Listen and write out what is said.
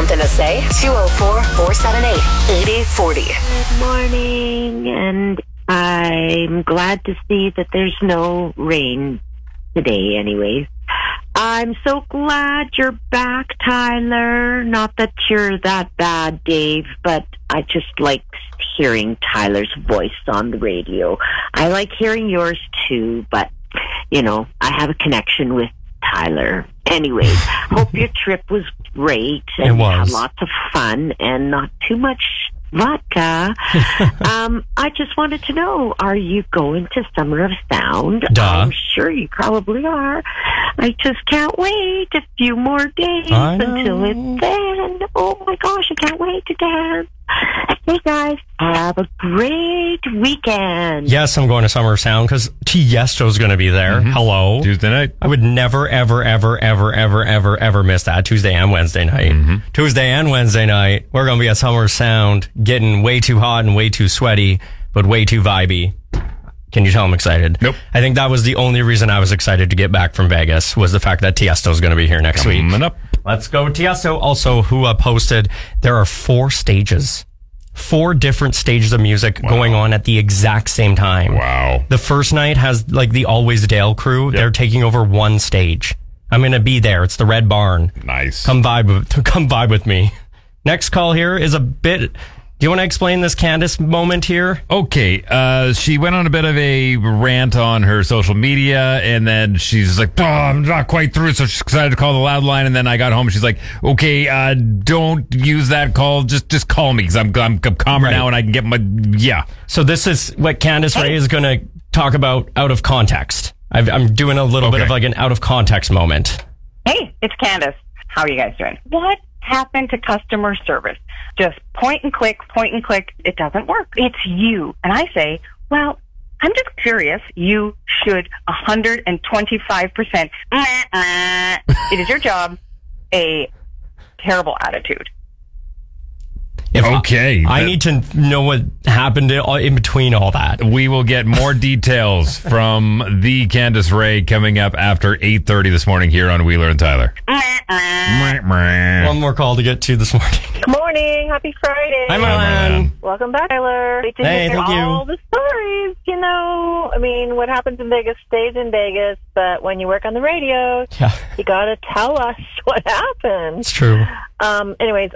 something to say? 204-478-8040. Good morning, and I'm glad to see that there's no rain today anyways. I'm so glad you're back, Tyler. Not that you're that bad, Dave, but I just like hearing Tyler's voice on the radio. I like hearing yours too, but, I have a connection with Tyler. Anyways, hope your trip was great and you had lots of fun and not too much vodka. I just wanted to know, are you going to Summer of Sound? Duh. I'm sure you probably are. I just can't wait a few more days until it's then. Oh my gosh, I can't wait to dance. Hey guys, have a great weekend. Yes, I'm going to Summer of Sound because Tiesto's going to be there. Mm-hmm. Hello. Tuesday night. I would never, ever miss that. Tuesday and Wednesday night. Mm-hmm. Tuesday and Wednesday night, we're going to be at Summer of Sound, getting way too hot and way too sweaty, but way too vibey. Can you tell I'm excited? Nope. I think that was the only reason I was excited to get back from Vegas was the fact that Tiesto's going to be here next week. Coming up. Let's go Tiesto. Also, who posted, there are 4 stages. 4 different stages of music going on at the exact same time. Wow. The first night has the Always Dale crew. Yep. They're taking over 1 stage. I'm going to be there. It's the Red Barn. Nice. Come vibe with me. Next call here is a bit... Do you want to explain this Candace moment here? Okay. She went on a bit of a rant on her social media, and then she's like, I'm not quite through, so she's excited to call the loud line, and then I got home, and she's like, okay, don't use that call, just call me, because I'm calmer now, and I can get my, So this is what Candace Ray is going to talk about out of context. I'm doing a little bit of an out of context moment. Hey, it's Candace. How are you guys doing? What happened to customer service? Just point and click, it doesn't work. It's you. And I say, well, I'm just curious. You should 125%. It is your job. A terrible attitude. I need to know what happened in between all that. We will get more details from the Candace Ray coming up after 8:30 this morning here on Wheeler and Tyler. One more call to get to this morning. Good morning. Happy Friday. Hi, Marlon. Welcome back, Tyler. Great to hear all the stories. What happens in Vegas stays in Vegas, but when you work on the radio, you got to tell us what happened. It's true. Anyways,